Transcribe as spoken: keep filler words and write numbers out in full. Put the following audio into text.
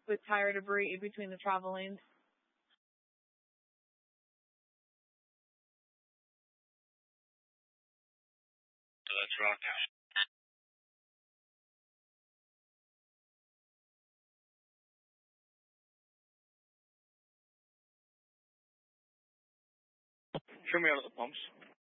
with tire debris between the travel lanes. That's rock. Show me out of the pumps.